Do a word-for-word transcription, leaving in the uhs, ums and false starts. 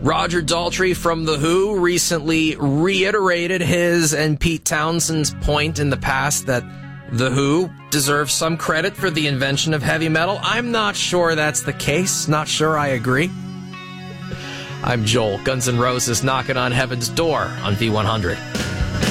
Roger Daltrey from The Who recently reiterated his and Pete Townshend's point in the past that The Who deserves some credit for the invention of heavy metal. I'm not sure that's the case. Not sure I agree. I'm Joel. Guns N' Roses knocking on heaven's door on V one hundred.